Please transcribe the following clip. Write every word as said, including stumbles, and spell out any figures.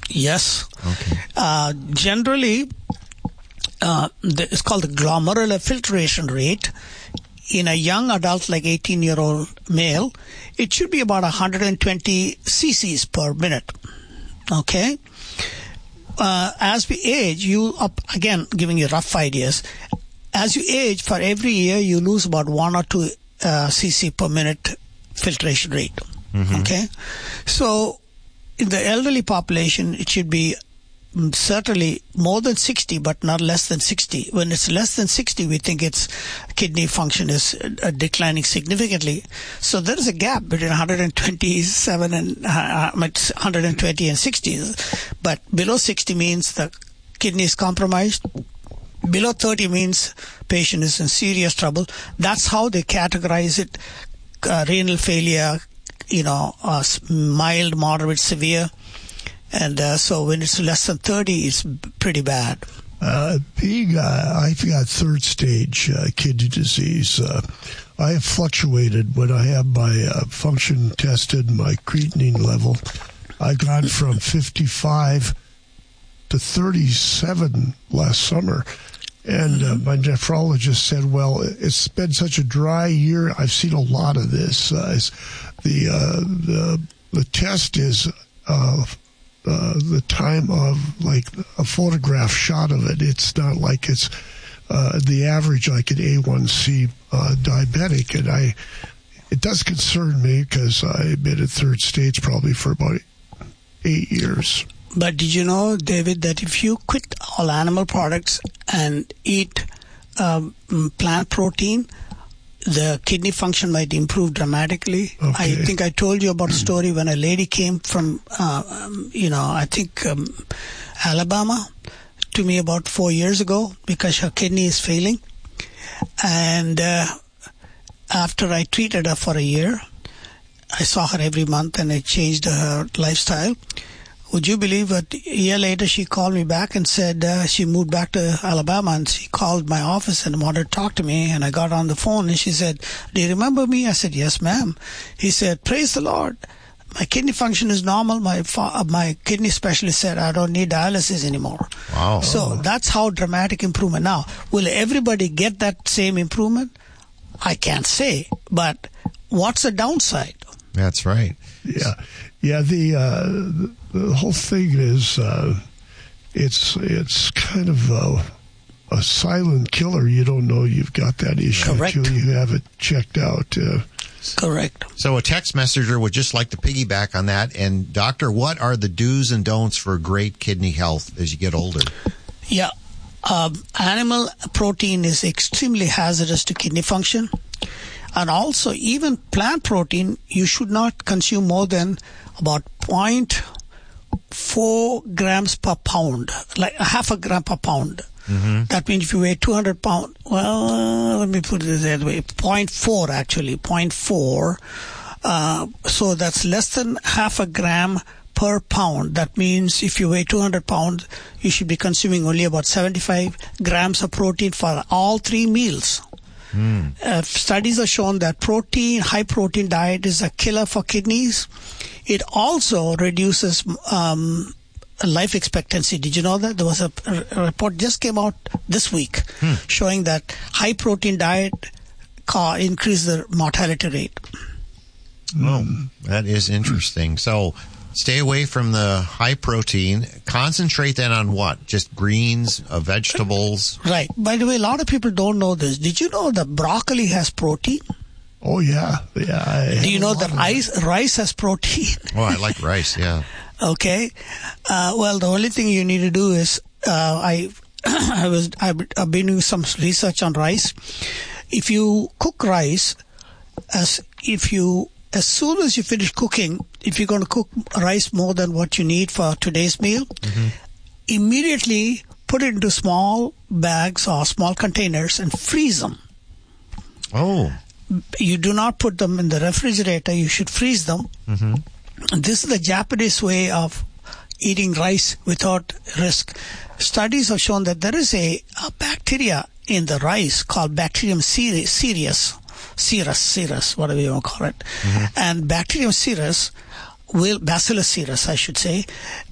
Yes. Okay. Uh, generally, uh, the, it's called the glomerular filtration rate. In a young adult, like eighteen-year-old male, it should be about one hundred twenty cc's per minute. Okay? Uh, as we age, you, up again, giving you rough ideas, as you age, for every year, you lose about one or two uh, cc per minute filtration rate. Mm-hmm. Okay? So, in the elderly population, it should be certainly more than sixty, but not less than sixty. When it's less than sixty, we think its kidney function is uh, declining significantly. So there is a gap between one hundred twenty-seven and uh, one hundred twenty and sixty. But below sixty means the kidney is compromised. Below thirty means patient is in serious trouble. That's how they categorize it: uh, renal failure, you know, uh, mild, moderate, severe. And uh, so when it's less than thirty, it's pretty bad. Uh, being, uh, I've got third stage uh, kidney disease. Uh, I have fluctuated when I have my uh, function tested, my creatinine level. I've gone from fifty-five to thirty-seven last summer. And uh, my nephrologist said, well, it's been such a dry year. I've seen a lot of this. Uh, the, uh, the, the test is... Uh, Uh, the time of like a photograph shot of it. It's not like it's uh, the average like an A one C uh, diabetic, and I it does concern me because I've been at third stage probably for about eight years. But did you know, David, that if you quit all animal products and eat um, plant protein, the kidney function might improve dramatically. Okay. I think I told you about a story when a lady came from, uh, um, you know, I think um, Alabama to me about four years ago because her kidney is failing. And uh, after I treated her for a year, I saw her every month and I changed her lifestyle. Would you believe that a year later she called me back and said uh, she moved back to Alabama, and she called my office and wanted to talk to me, and I got on the phone and she said, do you remember me? I said, yes, ma'am. He said, praise the Lord. My kidney function is normal. My fa- my kidney specialist said I don't need dialysis anymore. Wow. So Oh. that's how dramatic improvement. Now, will everybody get that same improvement? I can't say, but what's the downside? That's right. Yeah, yeah. The uh, the whole thing is uh, it's it's kind of a, a silent killer. You don't know you've got that issue Correct. until you have it checked out. Uh, Correct. So a text messenger would just like to piggyback on that. And doctor, what are the do's and don'ts for great kidney health as you get older? Yeah. Um, animal protein is extremely hazardous to kidney function. And also, even plant protein, you should not consume more than about zero point four grams per pound, like a half a gram per pound. Mm-hmm. That means if you weigh two hundred pounds, well, let me put it that way, zero point four actually, zero point four. Uh, so that's less than half a gram per pound. That means if you weigh two hundred pounds, you should be consuming only about seventy-five grams of protein for all three meals. Mm. Uh, studies have shown that protein, high protein diet is a killer for kidneys. It also reduces um, life expectancy. Did you know that? There was a, a report just came out this week hmm. showing that high protein diet ca- increases the mortality rate. Oh, that is interesting. So stay away from the high protein. Concentrate then on what? Just greens, uh, vegetables? Right. By the way, a lot of people don't know this. Did you know that broccoli has protein? Oh, yeah. yeah. I Do you know that rice, rice has protein? Oh, I like rice, yeah. Okay. Uh, well, the only thing you need to do is, uh, I, I was, I've, I've been doing some research on rice. If you cook rice, as if you, as soon as you finish cooking, if you're going to cook rice more than what you need for today's meal, mm-hmm. immediately put it into small bags or small containers and freeze them. Oh. You do not put them in the refrigerator. You should freeze them. Mm-hmm. This is the Japanese way of eating rice without risk. Studies have shown that there is a, a bacteria in the rice called Bacterium cereus, cereus, cereus, whatever you want to call it. Mm-hmm. And Bacterium cereus will, Bacillus cereus, I should say,